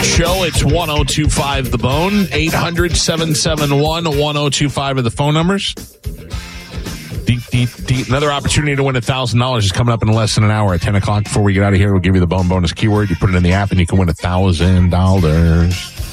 Show. It's 1025 The Bone. 800-771-1025 are the phone numbers. Deep. Another opportunity to win $1,000 is coming up in less than an hour at 10 o'clock. Before we get out of here, we'll give you the Bone bonus keyword. You put it in the app and you can win $1,000.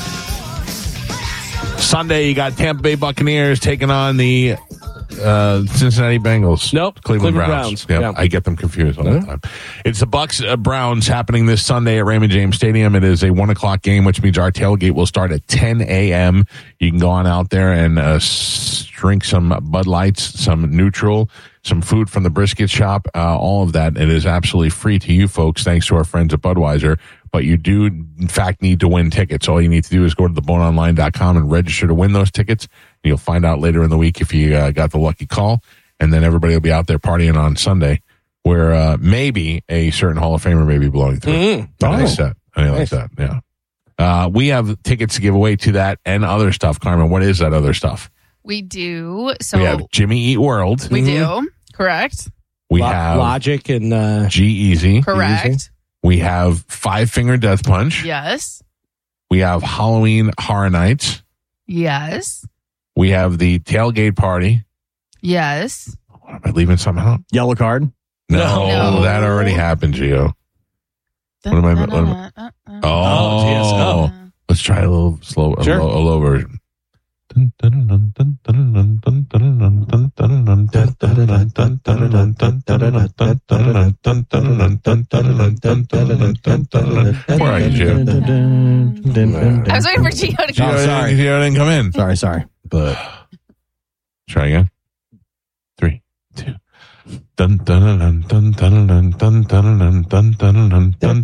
Sunday, you got Tampa Bay Buccaneers taking on the Cincinnati Bengals. Nope. Cleveland Browns. Yep, yeah. I get them confused all the time. It's the Bucks Browns happening this Sunday at Raymond James Stadium. It is a 1 o'clock game, which means our tailgate will start at 10 a.m. You can go on out there and drink some Bud Lights, some Neutral, some food from the brisket shop, all of that. It is absolutely free to you folks, thanks to our friends at Budweiser. But you do, in fact, need to win tickets. All you need to do is go to theboneonline.com and register to win those tickets. And you'll find out later in the week if you got the lucky call. And then everybody will be out there partying on Sunday, where maybe a certain Hall of Famer may be blowing through. Nice set. I like that, yeah. We have tickets to give away to that and other stuff. Carmen, what is that other stuff? We do. So we have Jimmy Eat World. We do. Correct. We have Logic and G-Easy. Correct. Easy. We have Five Finger Death Punch. Yes. We have Halloween Horror Nights. Yes. We have the Tailgate Party. Yes. Am I leaving something out? Yellow Card? No, that already happened, Gio. What am I? Oh, let's try a little slow, a low version. Where are you, Gio? I was waiting for Gio to come. Gio didn't come in. Sorry. But try again. 3, 2. Dun dun dun dun dun dun dun dun dun dun dun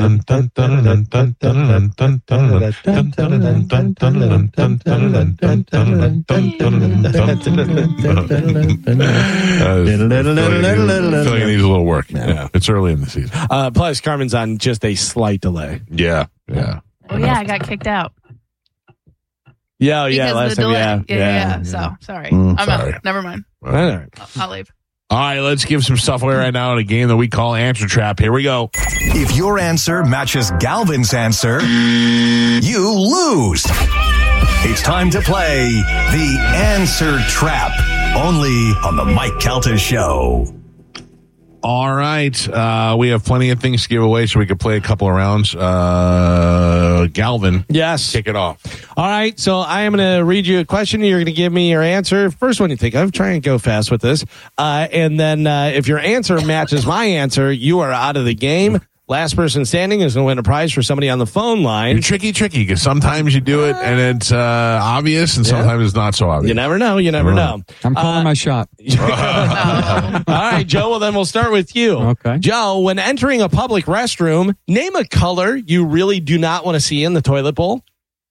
it needs a little work. Yeah, it's early in the season. Plus, Carmen's on just a slight delay. Yeah. Oh yeah, I got kicked out. Yeah, last time. Yeah. So sorry, I'm sorry. out. Never mind. All right. I'll leave. All right, let's give some stuff away right now in a game that we call Answer Trap. Here we go. If your answer matches Galvin's answer, you lose. It's time to play the Answer Trap, only on the Mike Calta Show. All right, we have plenty of things to give away, so we could play a couple of rounds. Galvin, yes, kick it off. All right, so I am going to read you a question. You're going to give me your answer. First one you think of. Try and go fast with this. And then if your answer matches my answer, you are out of the game. Last person standing is going to win a prize for somebody on the phone line. You're tricky, because sometimes you do it and it's obvious, and sometimes it's not so obvious. You never know. I'm calling my shot. All right, Joe, well, then we'll start with you. Okay. Joe, when entering a public restroom, name a color you really do not want to see in the toilet bowl.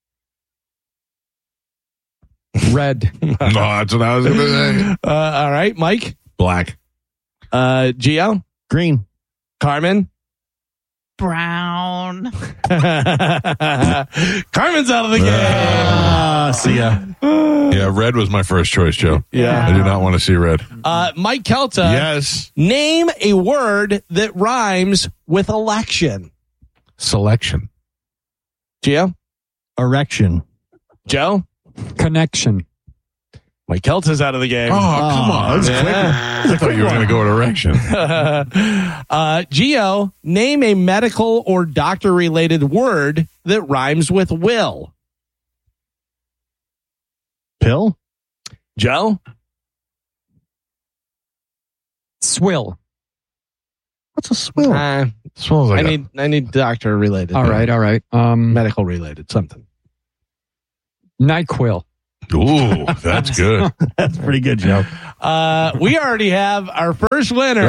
Red. No, that's what I was going to say. All right, Mike. Black. Gio. Green. Carmen. Brown. Carmen's out of the game. See ya. Yeah, red was my first choice, Joe. Yeah. I do not want to see red. Mike Calta. Yes. Name a word that rhymes with election. Selection. Gio. Erection. Joe. Connection. Mike Kelta's out of the game. Oh, come on. That's quick. I thought you were going to go with erection. Gio, name a medical or doctor-related word that rhymes with will. Pill. Joe? Swill. What's a swill? Swill's like I need doctor-related. All right. Medical-related, something. NyQuil. Ooh, that's good. That's pretty good, Joe. We already have our first winner.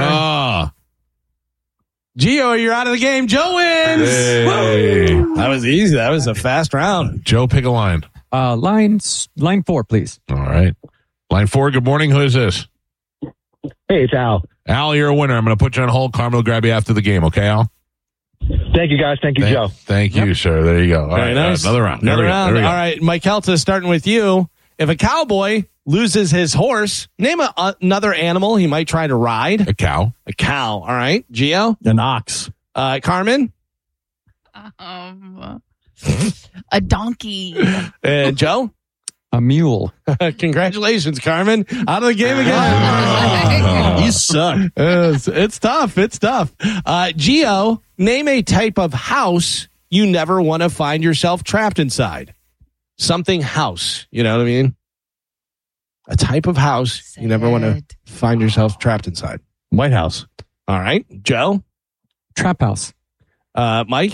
Gio, you're out of the game. Joe wins. Hey. That was easy. That was a fast round. Joe, pick a line. Line 4, please. All right. Line 4, good morning. Who is this? Hey, it's Al. Al, you're a winner. I'm going to put you on hold. Carmen will grab you after the game. Okay, Al? Thank you, guys. Thank you, Joe. Thank you, sir. There you go. All right, nice. Another round. Another round. All right, Mike Kelta, starting with you. If a cowboy loses his horse, name another animal he might try to ride. A cow. A cow. All right. Gio? An ox. Carmen? A donkey. And Joe? A mule. Congratulations, Carmen. Out of the game again. You suck. It's tough. It's tough. Gio, name a type of house you never want to find yourself trapped inside. Something house. You know what I mean? A type of house you never want to find yourself trapped inside. White House. All right. Joe? Trap house. Mike?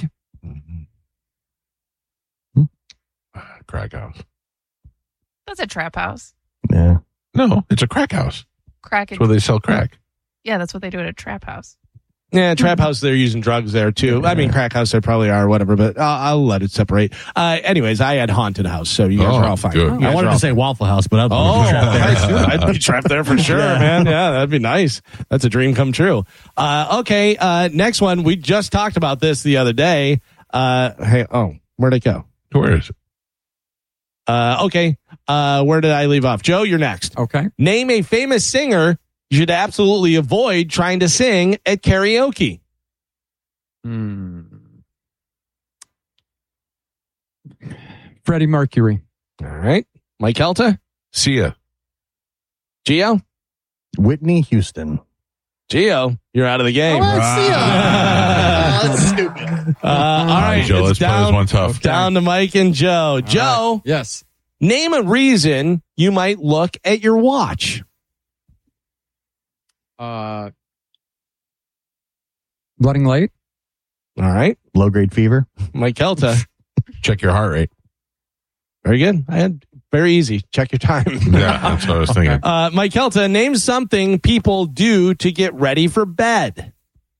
Crack house. That's a trap house. Yeah. No, it's a crack house. Crack. That's where they sell crack. Yeah, that's what they do at a trap house. Yeah, trap house, they're using drugs there too. I mean, crack house, they probably are, whatever, but I'll let it separate. Anyways, I had haunted house, so you guys are all fine. Good. I wanted to say Waffle House, but I'd be trapped there for sure, man. Yeah, that'd be nice. That's a dream come true. Okay, next one. We just talked about this the other day. Where'd it go? Where is it? Okay, where did I leave off? Joe, you're next. Okay. Name a famous singer you should absolutely avoid trying to sing at karaoke. Freddie Mercury. All right. Mike Kelta? Sia. Gio? Whitney Houston. Gio, you're out of the game. That's stupid. All right, Joe, it's let's play this one tough. Down to Mike and Joe. Joe, Yes. name a reason you might look at your watch. Running late. All right. Low grade fever. Mike Kelta. Check your heart rate. Very good. I had very easy. Check your time. Yeah, that's what I was thinking. Mike Kelta, name something people do to get ready for bed.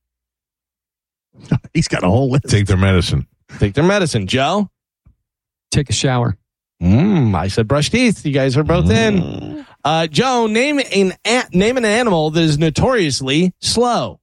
He's got a whole list. Take their medicine. Take their medicine. Joe? Take a shower. I said brush teeth. You guys are both in. Joe, name an animal that is notoriously slow.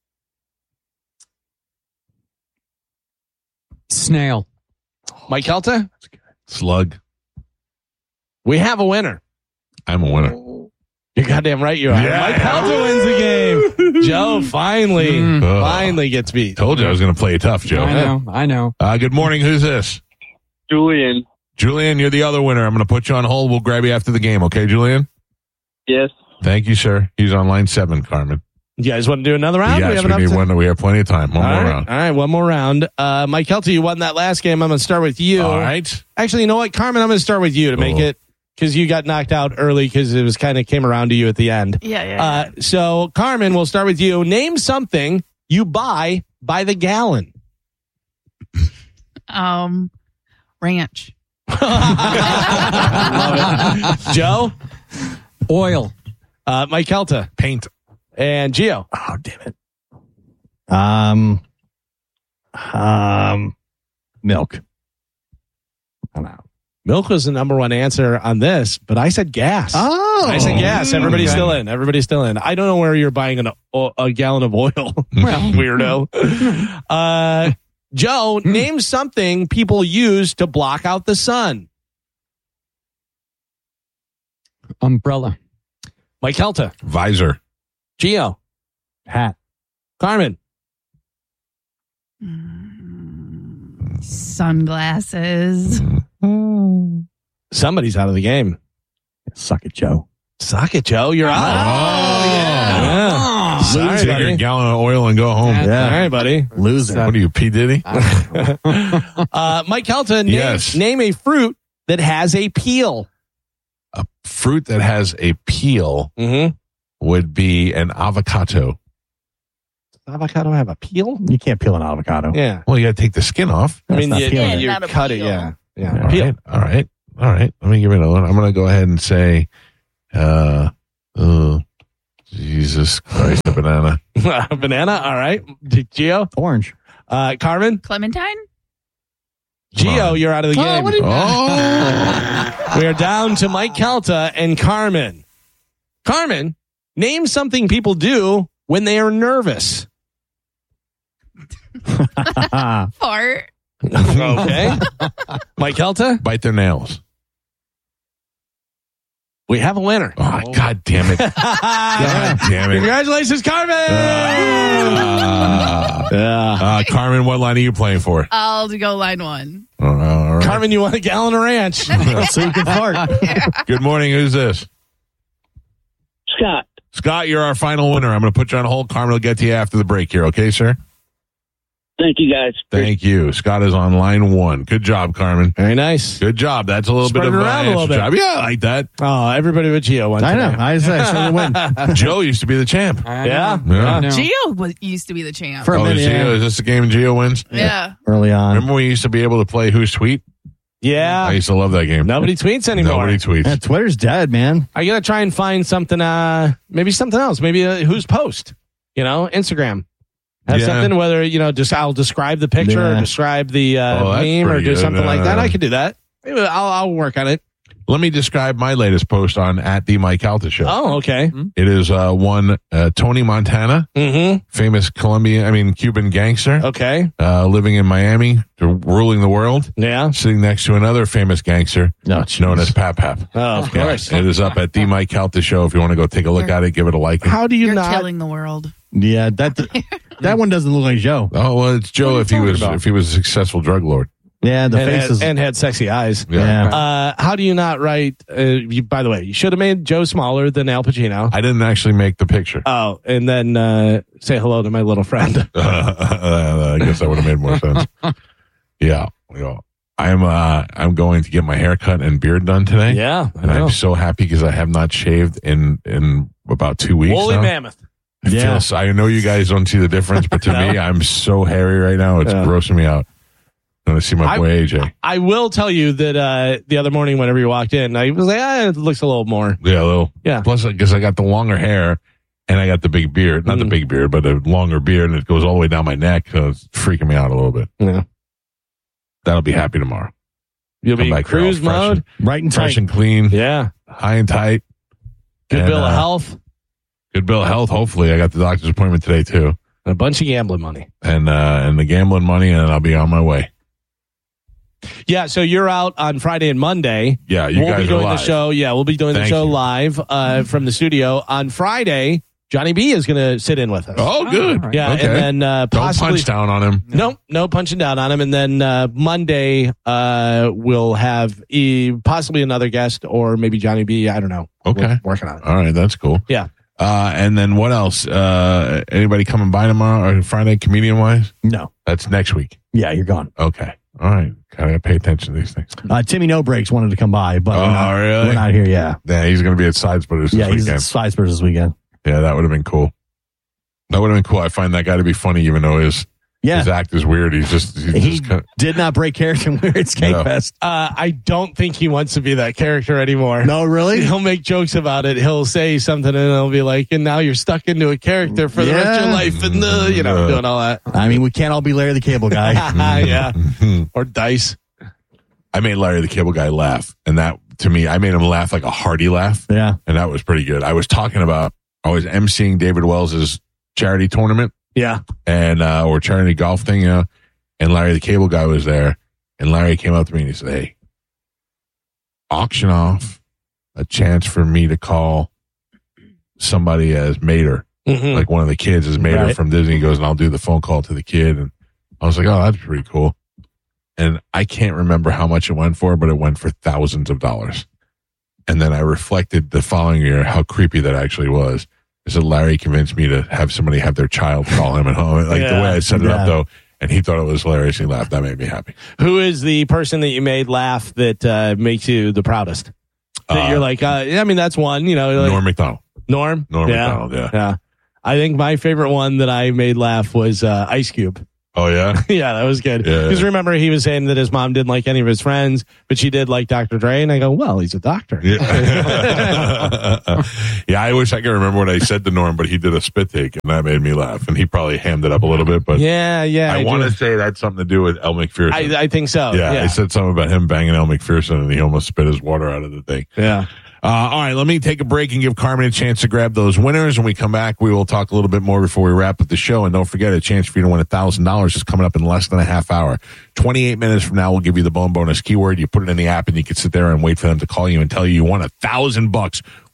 Snail. Mike Kelta? Slug. We have a winner. I'm a winner. You're goddamn right you are. Yeah. Mike Kelta wins the game. Joe finally gets beat. Told you I was going to play it tough, Joe. I know. Good morning. Who's this? Julian. Julian, you're the other winner. I'm going to put you on hold. We'll grab you after the game. Okay, Julian? Yes. Thank you, sir. He's on line 7, Carmen. You guys want to do another round? Yes, we need one. We have plenty of time. One more round. All right, one more round. Mike Kelta, you won that last game. I'm going to start with you. All right. Actually, you know what, Carmen? I'm going to start with you to make it, because you got knocked out early because it was kind of came around to you at the end. Yeah. So, Carmen, we'll start with you. Name something you buy by the gallon. Ranch. Love it. Joe? Oil. Mike Kelta. Paint. And Gio. Oh, damn it. Milk. I don't know. Milk was the number one answer on this, but I said gas. Oh. I said gas. Everybody's still in. Everybody's still in. I don't know where you're buying a gallon of oil. Weirdo. Joe, name something people use to block out the sun. Umbrella. Mike Kelta. Visor. Gio. Hat. Carmen. Sunglasses. Somebody's out of the game. Suck it, Joe. Suck it, Joe. You're out. Yeah. Sorry, Take buddy. your gallon of oil and go home. All right, buddy. Loser. What are you, P. Diddy? Mike Kelta, Yes. name a fruit that has a peel. A fruit that has a peel would be an avocado. Does avocado have a peel? You can't peel an avocado. Yeah. Well, you got to take the skin off. I mean, not peeling you it. cut it. Not a Yeah. peel. Yeah. All Peel. right. All right. Let me give it another one. I'm going to go ahead and say, Jesus Christ, a banana. Banana. All right. Gio. Orange. Carmen. Clementine? Gio, you're out of the game. Oh. We are down to Mike Kelta and Carmen. Carmen, name something people do when they are nervous. Fart. Okay. Mike Kelta. Bite their nails. We have a winner. Oh, God damn it. God damn it. Congratulations, Carmen. Carmen, what line are you playing for? I'll go line 1. All right. Carmen, you want a gallon of ranch? So you can fart. Good morning. Who's this? Scott. Scott, you're our final winner. I'm going to put you on hold. Carmen will get to you after the break here. Okay, sir? Thank you, guys. Thank you. Scott is on line 1. Good job, Carmen. Very nice. Good job. That's a little Spread bit it of around a little answer bit. job. Yeah, I like that. Oh, everybody with Gio won I know. today. I should win. Joe used to be the champ. Yeah. Yeah. Gio used to be the champ. For a minute, Gio, is this the game Gio wins? Yeah. early on. Remember when we used to be able to play Who's Tweet? I Yeah. used to love that game. Nobody tweets anymore. Nobody tweets. Yeah, Twitter's dead, man. I got to try and find something, maybe something else. Maybe who's post, Instagram. Have Yeah. something, whether, just I'll describe the picture or Yeah. describe the that's meme or pretty do good. something like that. I could do that. Maybe I'll work on it. Let me describe my latest post on at the Mike Calta Show. Oh, okay. It is one Tony Montana, Mm-hmm. famous Cuban gangster, Okay. living in Miami, ruling the world, Yeah. sitting next to another famous gangster No, known as Pap Pap. Oh, of course. It is up at the Mike Calta Show. If you want to go take a look at it, give it a like. How do you You're not? killing the world. Yeah, that one doesn't look like Joe. Oh well, it's Joe What are you if talking about? he was a successful drug lord. Yeah, the and, face is. and had sexy eyes. Yeah. How do you not write? By the way, you should have made Joe smaller than Al Pacino. I didn't actually make the picture. Oh, and then say hello to my little friend. I guess that would have made more sense. Yeah, I'm going to get my haircut and beard done today. Yeah, I and know. I'm so happy because I have not shaved in about 2 weeks. Woolly now. mammoth. I know you guys don't see the difference, but to me, I'm so hairy right now. It's Yeah. grossing me out. I'm going to see my boy AJ. I will tell you that the other morning, whenever you walked in, I was like, it looks a little more. Yeah, a little. Yeah. Plus, because I got the longer hair and I got the big beard. Not the big beard, but a longer beard, and it goes all the way down my neck. So it's freaking me out a little bit. Yeah. That'll be happy tomorrow. You'll Come be back here all cruise fresh mode. right and Fresh tight. and clean, Yeah. high and tight. Good And, bill of health. Good bill of health. Hopefully, I got the doctor's appointment today too, And a bunch of gambling money. and the gambling money, and I'll be on my way. Yeah, so you're out on Friday and Monday. Yeah, you we'll guys be doing are live. the show. Yeah, we'll be doing Thank the show you. live from the studio. On Friday, Johnny B is going to sit in with us. Oh, good. Yeah, Okay. and then Don't possibly punch down on him. no punching down on him. And then Monday we'll have possibly another guest or maybe Johnny B. I don't know. Okay. We're working on it. All right, that's cool. Yeah. And then what else? Anybody coming by tomorrow or Friday, comedian wise? No. That's next week. Yeah, you're gone. Okay. All right. Gotta pay attention to these things. Timmy No Breaks wanted to come by, but Really? we're not here. Yeah. Yeah, he's going to be at Sidesplitters this Yeah, he's at weekend. Sidesburst this weekend. Yeah, that would have been cool. That would have been cool. I find that guy to be funny, even though his act is weird. He's just Did not break character weird Skate-Fest. I don't think he wants to be that character anymore. No, really? He'll make jokes about it. He'll say something and he'll be like, and now you're stuck into a character for the rest of your life. And, doing all that. I mean, we can't all be Larry the Cable Guy. Yeah. Or Dice. I made Larry the Cable Guy laugh. And that, to me, I made him laugh like a hearty laugh. Yeah. And that was pretty good. I was emceeing David Wells's charity tournament. Yeah. And or charity golf thing, and Larry the Cable Guy was there, and Larry came up to me and he said, "Hey, auction off a chance for me to call somebody as Mater, Mhm. like one of the kids is Mater Right. from Disney." He goes, and I'll do the phone call to the kid, and I was like, "Oh, that's pretty cool." And I can't remember how much it went for, but it went for thousands of dollars. And then I reflected the following year how creepy that actually was. I said, Larry convinced me to have somebody have their child call him at home. Like the way I set it up, though, and he thought it was hilarious. He laughed. That made me happy. Who is the person that you made laugh that makes you the proudest? That you're like, I mean, that's one, like, Norm Macdonald. Norm? Norm Macdonald, yeah. I think my favorite one that I made laugh was Ice Cube. Oh, yeah? Yeah, that was good. Yeah. Because remember, he was saying that his mom didn't like any of his friends, but she did like Dr. Dre. And I go, well, he's a doctor. Yeah. Yeah, I wish I could remember what I said to Norm, but he did a spit take, and that made me laugh. And he probably hammed it up a little bit, but yeah. I want do. to say that's something to do with Elle McPherson. I think so. I said something about him banging Elle McPherson, and he almost spit his water out of the thing. Yeah. All right, let me take a break and give Carmen a chance to grab those winners. When we come back, we will talk a little bit more before we wrap up the show. And don't forget, a chance for you to win $1,000 is coming up in less than a half hour. 28 minutes from now, we'll give you the bone bonus keyword. You put it in the app, and you can sit there and wait for them to call you and tell you won $1,000